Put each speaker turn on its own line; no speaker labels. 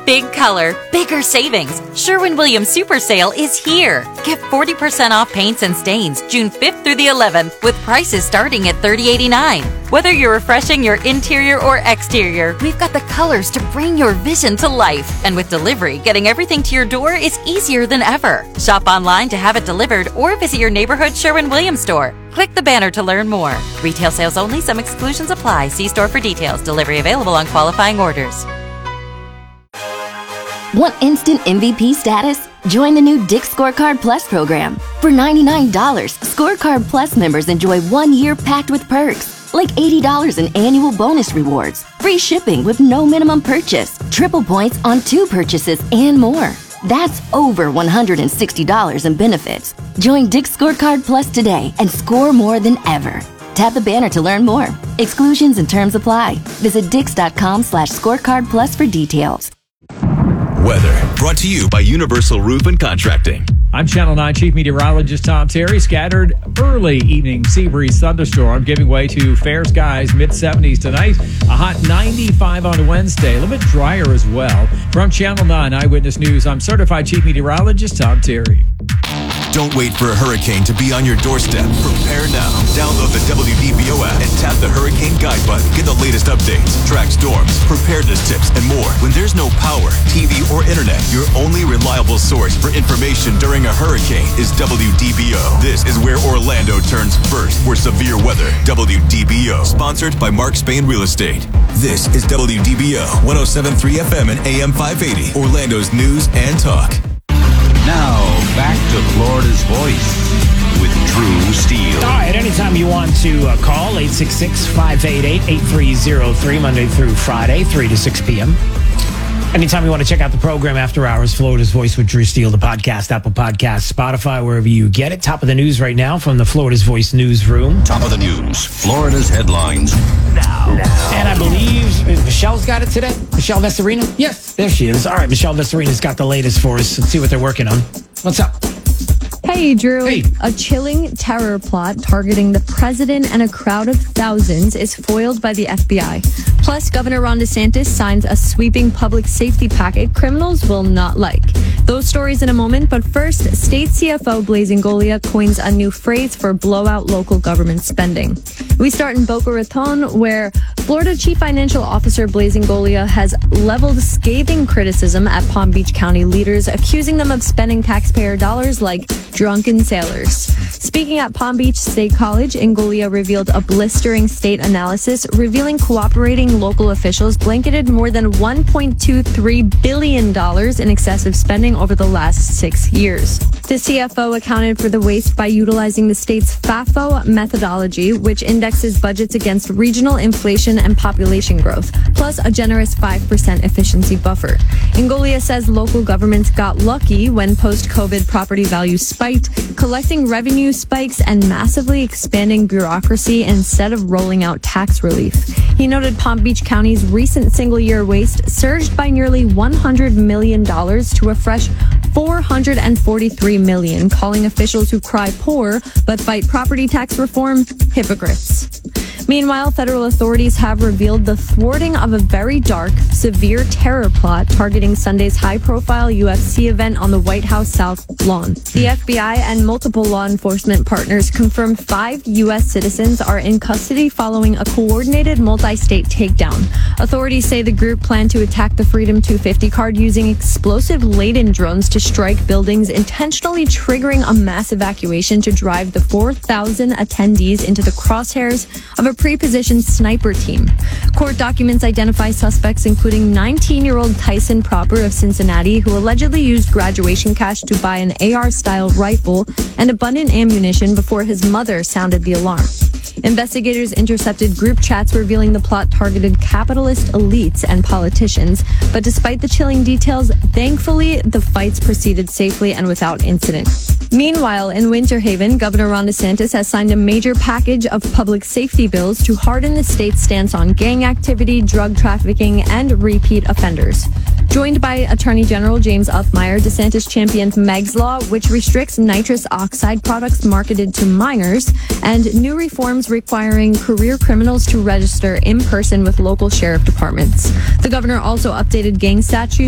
Big color, bigger savings. Sherwin-Williams Super Sale is here. Get 40% off paints and stains June 5th through the 11th with prices starting at $30.89. Whether you're refreshing your interior or exterior, we've got the colors to bring your vision to life. And with delivery, getting everything to your door is easier than ever. Shop online to have it delivered or visit your neighborhood Sherwin-Williams store. Click the banner to learn more. Retail sales only. Some exclusions apply. See store for details. Delivery available on qualifying orders.
Want instant MVP status? Join the new Dick's Scorecard Plus program. For $99, Scorecard Plus members enjoy 1 year packed with perks, like $80 in annual bonus rewards, free shipping with no minimum purchase, triple points on 2 purchases, and more. That's over $160 in benefits. Join Dick's Scorecard Plus today and score more than ever. Tap the banner to learn more. Exclusions and terms apply. Visit dix.com/scorecardplus for details.
Weather brought to you by Universal Roof and Contracting.
I'm Channel 9 Chief Meteorologist Tom Terry. Scattered early evening sea breeze thunderstorm giving way to fair skies, mid-70s tonight. A hot 95 on Wednesday. A little bit drier as well. From Channel 9 Eyewitness News, I'm Certified Chief Meteorologist Tom Terry.
Don't wait for a hurricane to be on your doorstep. Prepare now. Download the WDBO app and tap the Hurricane Guide button. Get the latest updates, track storms, preparedness tips, and more. When there's no power, TV, or internet, your only reliable source for information during a hurricane is WDBO. This is where Orlando turns first for severe weather. WDBO, sponsored by Mark Spain Real Estate. This is WDBO 107.3 FM and AM 580, Orlando's news and talk.
Now, back to Florida's Voice with Drew Steele.
All right, anytime you want to call, 866-588-8303, Monday through Friday, 3 to 6 p.m. Anytime you want to check out the program after hours, Florida's Voice with Drew Steele, the podcast, Apple Podcasts, Spotify, wherever you get it. Top of the news right now from the Florida's Voice newsroom.
Top of the news, Florida's headlines now.
And I believe Michelle's got it today. Michelle Vesarina? Yes, there she is. All right, Michelle Vesarina's got the latest for us. Let's see what they're working on. What's up?
Hey, Drew.
Hey.
A chilling terror plot targeting the president and a crowd of thousands is foiled by the FBI. Plus, Governor Ron DeSantis signs a sweeping public safety packet criminals will not like. Those stories in a moment, but first, State CFO Blaise Ingoglia coins a new phrase for blowout local government spending. We start in Boca Raton, where Florida Chief Financial Officer Blaise Ingoglia has leveled scathing criticism at Palm Beach County leaders, accusing them of spending taxpayer dollars like drunken sailors. Speaking at Palm Beach State College, Ingoglia revealed a blistering state analysis revealing cooperating local officials blanketed more than $1.23 billion in excessive spending over the last 6 years. The CFO accounted for the waste by utilizing the state's FAFO methodology, which indexes budgets against regional inflation and population growth, plus a generous 5% efficiency buffer. Ingoglia says local governments got lucky when post-COVID property values spiked, collecting revenue spikes and massively expanding bureaucracy instead of rolling out tax relief. He noted Palm Beach County's recent single-year waste surged by nearly $100 million to a fresh $443 million, calling officials who cry poor but fight property tax reform hypocrites. Meanwhile, federal authorities have revealed the thwarting of a very dark, severe terror plot targeting Sunday's high-profile UFC event on the White House South Lawn. The FBI and multiple law enforcement partners confirmed 5 U.S. citizens are in custody following a coordinated multi-state takedown. Authorities say the group planned to attack the Freedom 250 card using explosive-laden drones to strike buildings, intentionally triggering a mass evacuation to drive the 4,000 attendees into the crosshairs of a pre-positioned sniper team. Court documents identify suspects including 19-year-old Tyson Proper of Cincinnati, who allegedly used graduation cash to buy an AR-style rifle and abundant ammunition before his mother sounded the alarm. Investigators intercepted group chats revealing the plot targeted capitalist elites and politicians, but despite the chilling details, thankfully, the fights proceeded safely and without incident. Meanwhile, in Winter Haven, Governor Ron DeSantis has signed a major package of public safety bills to harden the state's stance on gang activity, drug trafficking, and repeat offenders. Joined by Attorney General James Uthmire, DeSantis championed Meg's Law, which restricts nitrous oxide products marketed to minors, and new reforms requiring career criminals to register in person with local sheriff departments. The governor also updated gang statutes